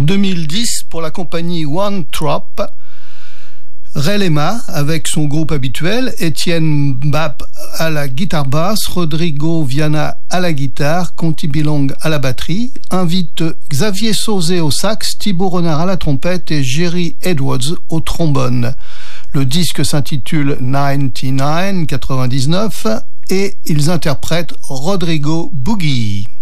2010 pour la compagnie One Trop. Ray Lema avec son groupe habituel, Étienne Bap à la guitare basse, Rodrigo Viana à la guitare, Conti Bilong à la batterie, invite Xavier Sauzet au sax, Thibaut Renard à la trompette et Jerry Edwards au trombone. Le disque s'intitule 99 et ils interprètent Rodrigo Boogie.